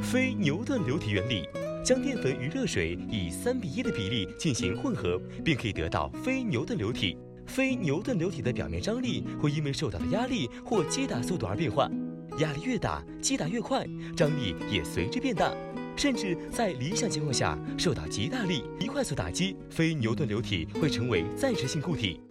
非牛顿流体原理，将淀粉与热水以3:1的比例进行混合，便可以得到非牛顿流体。非牛顿流体的表面张力会因为受到的压力或击打速度而变化，压力越大，击打越快，张力也随之变大。甚至在理想情况下，受到极大力、极快速打击，非牛顿流体会成为暂时性固体。